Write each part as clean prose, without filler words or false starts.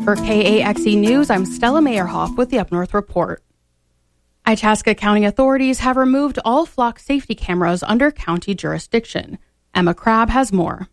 For KAXE News, I'm Stella Meyerhoff with the Up North Report. Itasca County authorities have removed all flock safety cameras under county jurisdiction. Emma Crabb has more.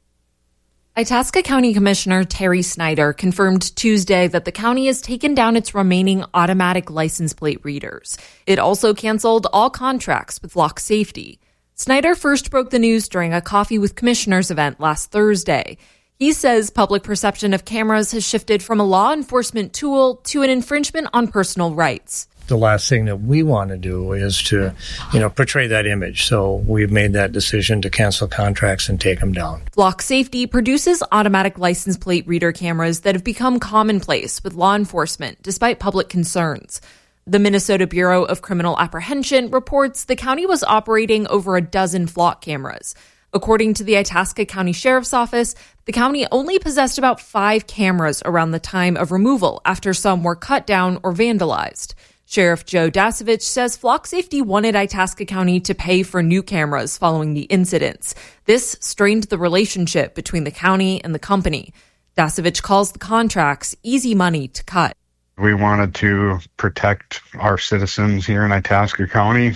Itasca County Commissioner Terry Snyder confirmed Tuesday that the county has taken down its remaining automatic license plate readers. It also canceled all contracts with Flock Safety. Snyder first broke the news during a Coffee with Commissioners event last Thursday. He says public perception of cameras has shifted from a law enforcement tool to an infringement on personal rights. The last thing that we want to do is to, portray that image. So we've made that decision to cancel contracts and take them down. Flock Safety produces automatic license plate reader cameras that have become commonplace with law enforcement, despite public concerns. The Minnesota Bureau of Criminal Apprehension reports the county was operating over a dozen flock cameras. According to the Itasca County Sheriff's Office, the county only possessed about 5 cameras around the time of removal after some were cut down or vandalized. Sheriff Joe Dasovich says Flock Safety wanted Itasca County to pay for new cameras following the incidents. This strained the relationship between the county and the company. Dasovich calls the contracts easy money to cut. We wanted to protect our citizens here in Itasca County.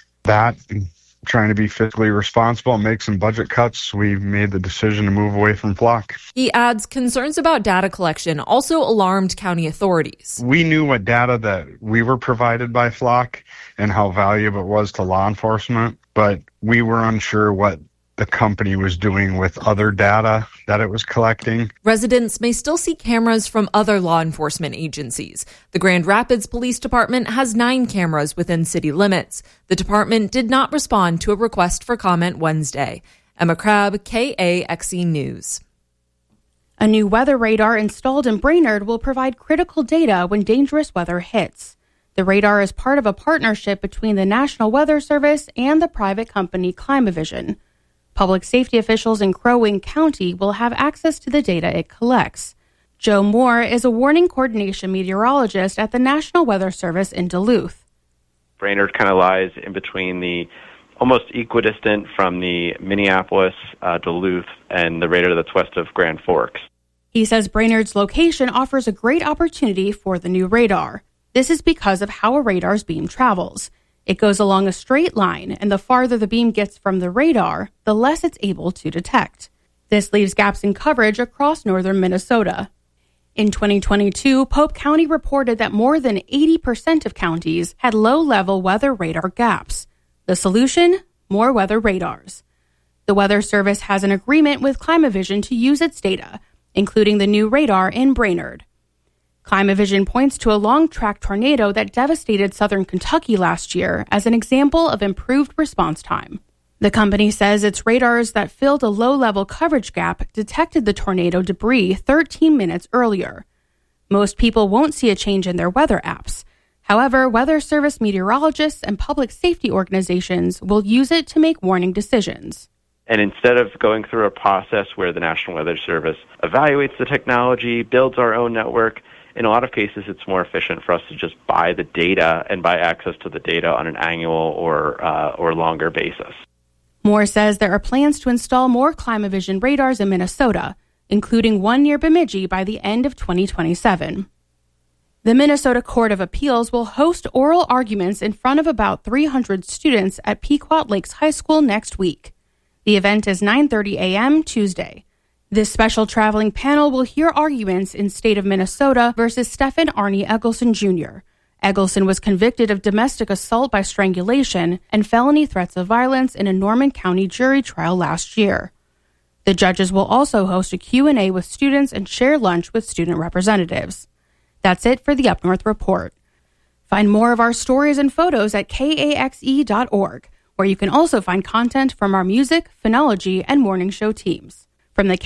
Trying to be fiscally responsible and make some budget cuts, we made the decision to move away from Flock. He adds concerns about data collection also alarmed county authorities. We knew what data that we were provided by Flock and how valuable it was to law enforcement, but we were unsure what the company was doing with other data that it was collecting. Residents may still see cameras from other law enforcement agencies. The Grand Rapids Police Department has 9 cameras within city limits. The department did not respond to a request for comment Wednesday. Emma Crabb, KAXE News. A new weather radar installed in Brainerd will provide critical data when dangerous weather hits. The radar is part of a partnership between the National Weather Service and the private company Climavision. Public safety officials in Crow Wing County will have access to the data it collects. Joe Moore is a warning coordination meteorologist at the National Weather Service in Duluth. Brainerd kind of lies in between the almost equidistant from the Minneapolis, Duluth, and the radar that's west of Grand Forks. He says Brainerd's location offers a great opportunity for the new radar. This is because of how a radar's beam travels. It goes along a straight line, and the farther the beam gets from the radar, the less it's able to detect. This leaves gaps in coverage across northern Minnesota. In 2022, Pope County reported that more than 80% of counties had low-level weather radar gaps. The solution? More weather radars. The Weather Service has an agreement with Climavision to use its data, including the new radar in Brainerd. Climavision points to a long-track tornado that devastated southern Kentucky last year as an example of improved response time. The company says its radars that filled a low-level coverage gap detected the tornado debris 13 minutes earlier. Most people won't see a change in their weather apps. However, Weather Service meteorologists and public safety organizations will use it to make warning decisions. And instead of going through a process where the National Weather Service evaluates the technology, builds our own network, in a lot of cases, it's more efficient for us to just buy the data and buy access to the data on an annual or longer basis. Moore says there are plans to install more Climavision radars in Minnesota, including one near Bemidji by the end of 2027. The Minnesota Court of Appeals will host oral arguments in front of about 300 students at Pequot Lakes High School next week. The event is 9:30 a.m. Tuesday. This special traveling panel will hear arguments in state of Minnesota versus Stephen Arnie Eggleston Jr. Eggleston was convicted of domestic assault by strangulation and felony threats of violence in a Norman County jury trial last year. The judges will also host a Q&A with students and share lunch with student representatives. That's it for the Up North Report. Find more of our stories and photos at KAXE.org, where you can also find content from our music, phonology, and morning show teams. From the